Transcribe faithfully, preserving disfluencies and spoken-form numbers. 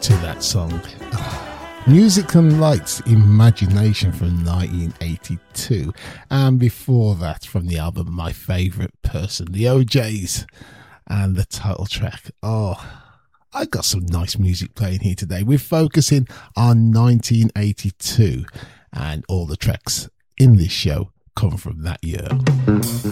to that song. Music and Lights, Imagination from nineteen eighty-two. And before that, from the album My Favourite Person, the O Js, and the title track. Oh, I got some nice music playing here today. We're focusing on nineteen eighty-two, and all the tracks in this show come from that year.